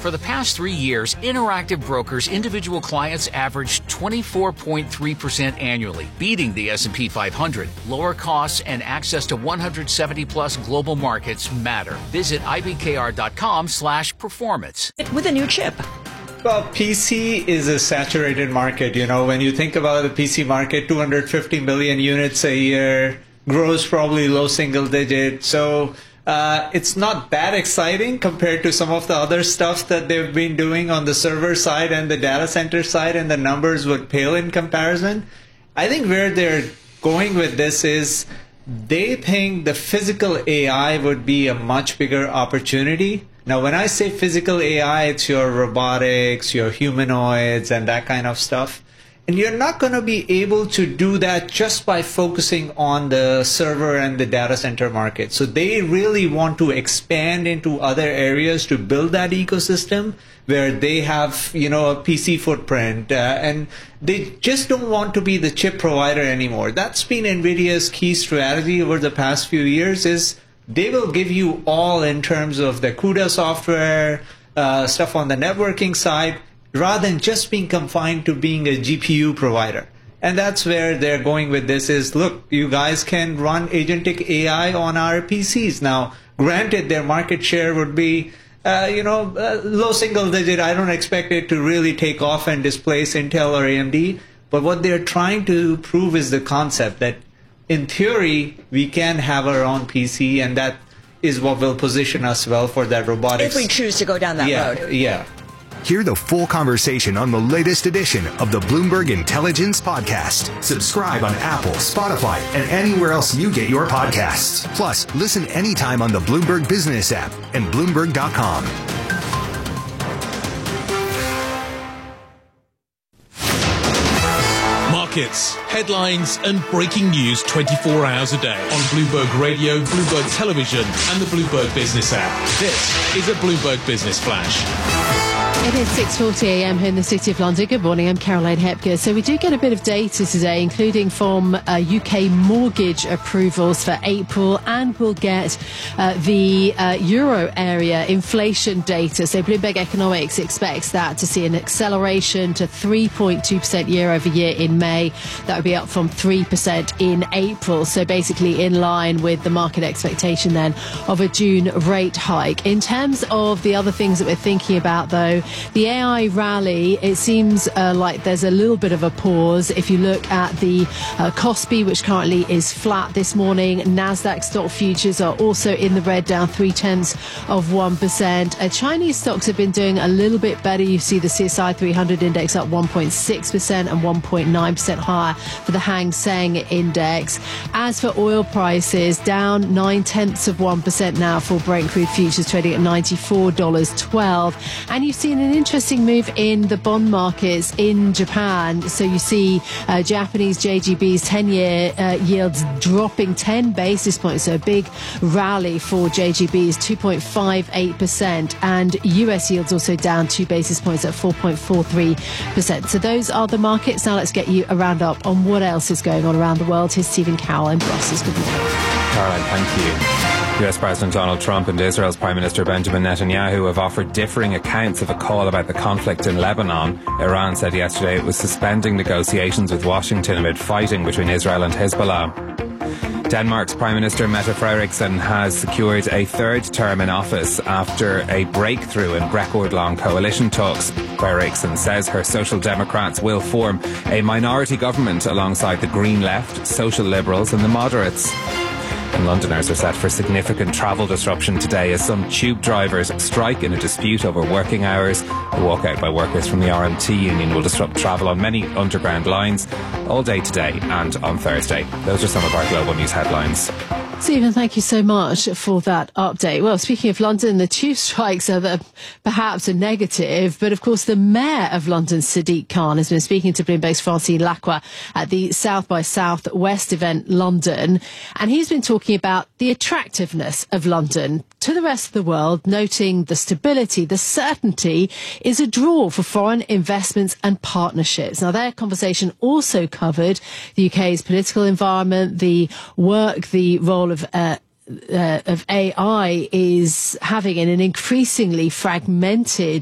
For the past 3 years, Interactive Brokers' individual clients averaged 24.3% annually, beating the S&P 500. Lower costs and access to 170-plus global markets matter. Visit ibkr.com/performance. With a new chip. Well, PC is a saturated market. You know, when you think about the PC market, 250 million units a year, grows probably low single digit. So it's not that exciting compared to some of the other stuff that they've been doing on the server side and the data center side, and the numbers would pale in comparison. I think where they're going with this is they think the physical AI would be a much bigger opportunity. Now, when I say physical AI, it's your robotics, your humanoids, and that kind of stuff. And you're not going to be able to do that just by focusing on the server and the data center market. So they really want to expand into other areas to build that ecosystem where they have, you know, a PC footprint. And they just don't want to be the chip provider anymore. That's been NVIDIA's key strategy over the past few years, is they will give you all in terms of the CUDA software, stuff on the networking side, rather than just being confined to being a GPU provider. And that's where they're going with this is, look, you guys can run agentic AI on our PCs. Now, granted, their market share would be, low single digit. I don't expect it to really take off and displace Intel or AMD. But what they're trying to prove is the concept that, in theory, we can have our own PC, and that is what will position us well for that robotics. If we choose to go down that road. Yeah. Hear the full conversation on the latest edition of the Bloomberg Intelligence Podcast. Subscribe on Apple, Spotify, and anywhere else you get your podcasts. Plus, listen anytime on the Bloomberg Business app and Bloomberg.com. Markets, headlines, and breaking news 24 hours a day on Bloomberg Radio, Bloomberg Television, and the Bloomberg Business app. This is a Bloomberg Business Flash. It is 6:40 a.m. here in the City of London. Good morning, I'm Caroline Hepker. So we do get a bit of data today, including from UK mortgage approvals for April, and we'll get the euro area inflation data. So Bloomberg Economics expects that to see an acceleration to 3.2% year over year in May. That would be up from 3% in April. So basically in line with the market expectation then of a June rate hike. In terms of the other things that we're thinking about, though, the AI rally, it seems like there's a little bit of a pause. If you look at the Kospi, which currently is flat this morning, NASDAQ stock futures are also in the red, down 0.3%. Chinese stocks have been doing a little bit better. You see the CSI 300 index up 1.6% and 1.9% higher for the Hang Seng index. As for oil prices, down 0.9% now for Brent crude futures, trading at $94.12. And you've seen an interesting move in the bond markets in Japan. So you see Japanese JGB's 10-year yields dropping 10 basis points. So a big rally for JGB's, 2.58%. And US yields also down 2 basis points at 4.43%. So those are the markets. Now let's get you a roundup on what else is going on around the world. Here's Stephen Cowell in Brussels. Good morning. Caroline, thank you. US President Donald Trump and Israel's Prime Minister Benjamin Netanyahu have offered differing accounts of a call about the conflict in Lebanon. Iran said yesterday it was suspending negotiations with Washington amid fighting between Israel and Hezbollah. Denmark's Prime Minister Mette Frederiksen has secured a third term in office after a breakthrough in record-long coalition talks. Frederiksen says her Social Democrats will form a minority government alongside the Green Left, Social Liberals and the Moderates. And Londoners are set for significant travel disruption today as some tube drivers strike in a dispute over working hours. A walkout by workers from the RMT union will disrupt travel on many underground lines all day today and on Thursday. Those are some of our global news headlines. Stephen, thank you so much for that update. Well, speaking of London, the tube strikes are perhaps a negative, but of course the Mayor of London, Sadiq Khan, has been speaking to Bloomberg's Francine Lacqua at the South by Southwest event London, and he's been talking about the attractiveness of London to the rest of the world, noting the stability, the certainty is a draw for foreign investments and partnerships. Now, their conversation also covered the UK's political environment, the work, the role of AI is having in an increasingly fragmented